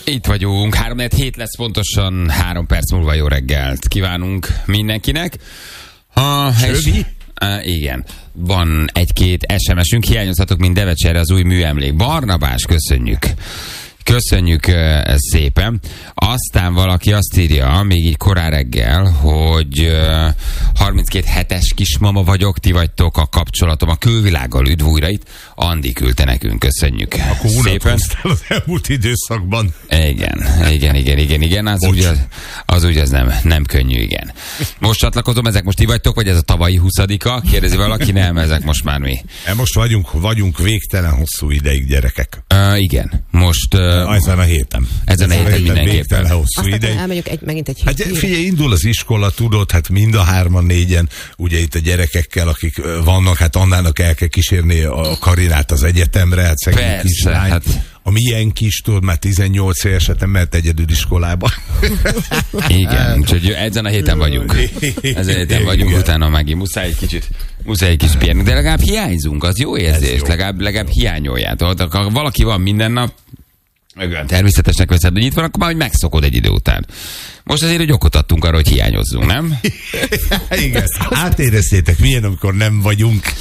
Itt vagyunk, 3-4 lesz pontosan, 3 perc múlva jó reggelt kívánunk mindenkinek. Igen, van 1-2 SMS-ünk, hiányozhatok, mint Devecserre az új műemlék. Barnabás, köszönjük. Köszönjük szépen. Aztán valaki azt írja, még így korán reggel, hogy 32 hetes kismama vagyok, ti vagytok a kapcsolatom a külvilággal, üdv újra itt. Andi küldte nekünk, köszönjük. Akkor szépen. Az elmúlt időszakban. Igen. Az úgy nem könnyű, igen. Most csatlakozom, ezek most ti vagytok, vagy ez a tavalyi 20-a? Kérdezi valaki, nem, ezek most már mi. Most vagyunk végtelen hosszú ideig, gyerekek. Igen, most... Ezen a héten. Ezen a héten mindenképpen. Hosszú ideig. Elmegyünk megint egy hát figyelj, indul az iskola, tudod, hát mind a 3-4-en, ugye itt a gyerekekkel, akik vannak, hát Annának el kell kísérni a Karinát az egyetemre, hát szegény kislány. Hát... A milyen kis, tudod, már 18 éveset nem mehet egyedül iskolába. Igen, úgyhogy ezen a héten vagyunk. Ezen a héten vagyunk, igen. Utána megint muszáj egy kis pihenni. De legalább hiányzunk, az jó érzés, jó. Legalább hiányoljátok. Ha valaki van minden nap, olyan természetesnek veszed, hogy itt van, akkor már megszokod egy idő után. Most azért, hogy okot adtunk arra, hogy hiányozzunk, nem? Igen. Átéreztétek, milyen, amikor nem vagyunk.